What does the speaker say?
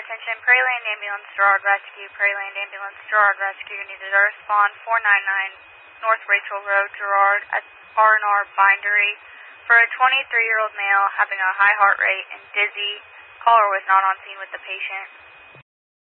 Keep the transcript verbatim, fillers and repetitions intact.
attention, Prairieland Ambulance, Gerard Rescue, Prairieland Ambulance, Gerard Rescue, needed to respond four ninety-nine North Rachel Road, Gerard, at R and R Bindery for a twenty-three-year-old male having a high heart rate and dizzy. Caller was not on scene with the patient.